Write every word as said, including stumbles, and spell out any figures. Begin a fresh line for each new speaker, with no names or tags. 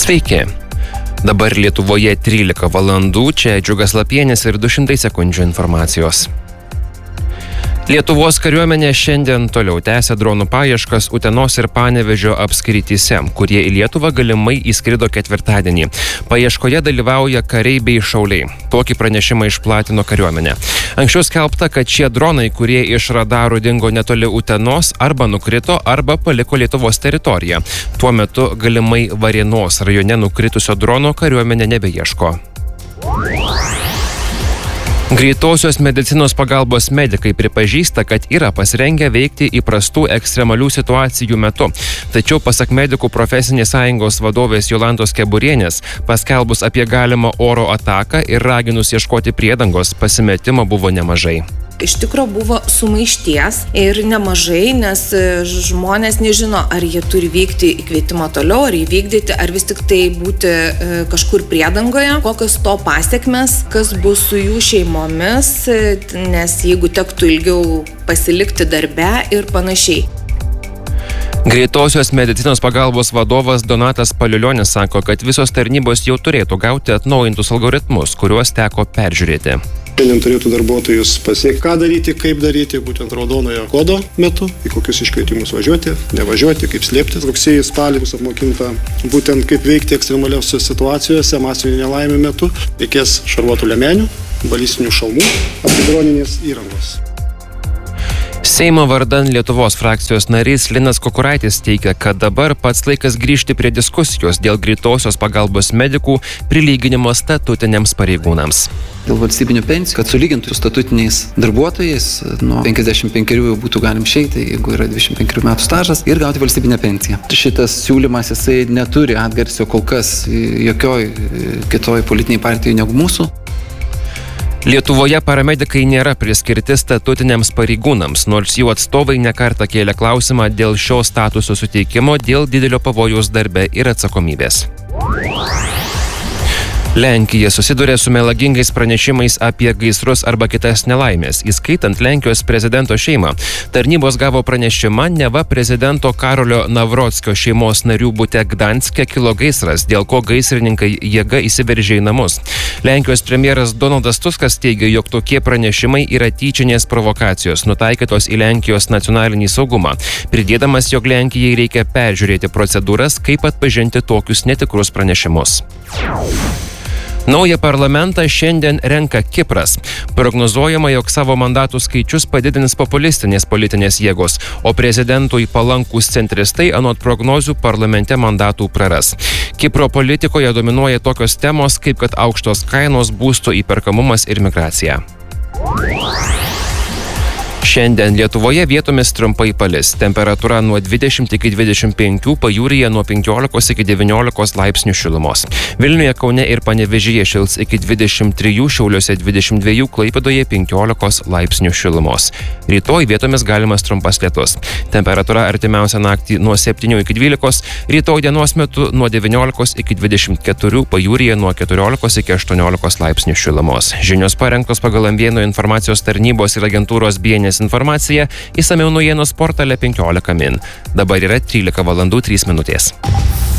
Sveiki. Dabar Lietuvoje trylika valandų, čia Džiugas Lapienis ir du šimtai sekundžių informacijos. Lietuvos kariuomenė šiandien toliau tęsia dronų paieškas Utenos ir Panevėžio apskrityse, kurie į Lietuvą galimai įskrido ketvirtadienį. Paieškoje dalyvauja kariai bei šauliai. Tokį pranešimą išplatino kariuomenė. Anksčiau skelbta, kad šie dronai, kurie iš radarų dingo netoli Utenos, arba nukrito, arba paliko Lietuvos teritoriją. Tuo metu galimai Varėnos rajone nukritusio drono kariuomenė nebeieško. Greitosios medicinos pagalbos medikai pripažįsta, kad yra pasirengę veikti įprastų ekstremalių situacijų metu. Tačiau pasak medikų profesinės sąjungos vadovės Jolantos Keburienės, paskelbus apie galimą oro ataką ir raginus ieškoti priedangos, pasimetimo buvo nemažai.
Iš tikro buvo sumaišties ir nemažai, nes žmonės nežino, ar jie turi vykti į kvietimą toliau, ar įvykdyti, ar vis tik tai būti kažkur priedangoje, kokios to pasiekmes, kas bus su jų šeimomis, nes jeigu tektų ilgiau pasilikti darbe ir panašiai.
Greitosios medicinos pagalbos vadovas Donatas Paliulionis sako, kad visos tarnybos jau turėtų gauti atnaujintus algoritmus, kuriuos teko peržiūrėti.
Šiandien turėtų darbuotojus pasiekti, ką daryti, kaip daryti, būtent raudonojo kodo metu, į kokius iškvietimus važiuoti, nevažiuoti, kaip slėptis. Rugsėjį spalį bus apmokinta būtent kaip veikti ekstremaliausiose situacijose, masinių nelaimių metu. Reikės šarvuotų liemenių, balistinių šalmų, antidroninės įrangos.
Seimo vardan Lietuvos frakcijos narys Linas Kukuraitis teigia, kad dabar pats laikas grįžti prie diskusijos dėl greitosios pagalbos medikų prilyginimo statutiniams pareigūnams.
Dėl valstybinių pensijų, kad sulygintų statutiniais darbuotojais, nuo penkiasdešimt penkerių jau būtų galim išeiti, jeigu yra dvidešimt penkerių metų stažas, ir gauti valstybinę pensiją. Šitas siūlymas, jisai neturi atgarsio kol kas jokioj kitoj politiniai partijai negu mūsų.
Lietuvoje paramedikai nėra priskirti statutiniams pareigūnams, nors jų atstovai nekartą kėlė klausimą dėl šio statuso suteikimo dėl didelio pavojaus darbe ir atsakomybės. Lenkija susiduria su melagingais pranešimais apie gaisrus arba kitas nelaimės, įskaitant Lenkijos prezidento šeimą. Tarnybos gavo pranešimą, neva prezidento Karolio Navrockio šeimos narių bute Gdanske kilo gaisras, dėl ko gaisrininkai jėga įsiveržė į namus. Lenkijos premjeras Donaldas Tuskas teigia, jog tokie pranešimai yra tyčinės provokacijos, nutaikytos į Lenkijos nacionalinį saugumą, pridėdamas, jog Lenkijai reikia peržiūrėti procedūras, kaip atpažinti tokius netikrus pranešimus. Naują parlamentą šiandien renka Kipras. Prognozuojama, jog savo mandatų skaičius padidins populistinės politinės jėgos, o prezidentui palankūs centristai anot prognozių parlamente mandatų praras. Kipro politikoje dominuoja tokios temos, kaip kad aukštos kainos, būsto įperkamumas ir migracija. Šiandien Lietuvoje vietomis trumpai palis. Temperatūra nuo dvidešimt iki dvidešimt penkių, pajūryje nuo penkiolikos iki devyniolikos laipsnių šilumos. Vilniuje, Kaune ir Panevėžyje šils iki dvidešimt trijų, Šiauliuose dvidešimt dviejų, Klaipėdoje penkiolikos laipsnių šilumos. Rytoj vietomis galimas trumpas lietus. Temperatūra artimiausią naktį nuo septynių iki dvylikos, rytoj dienos metu nuo devyniolikos iki dvidešimt keturių, pajūryje nuo keturiolikos iki aštuoniolikos laipsnių šilumos. Žinios parengtos pagal Amvieno informacijos tarnybos ir agentūros B N S informacija, išsamiau naujienos portale penkiolika min. Dabar yra trylika valandų trys minutės.